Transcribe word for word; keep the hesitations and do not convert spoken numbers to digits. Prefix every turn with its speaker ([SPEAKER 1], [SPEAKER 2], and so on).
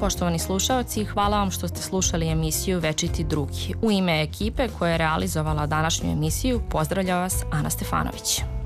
[SPEAKER 1] Poštovani slušaoci, hvala vam što ste slušali emisiju Večiti drugi. U ime ekipe koja je realizovala današnju emisiju, pozdravlja vas Ana Stefanović.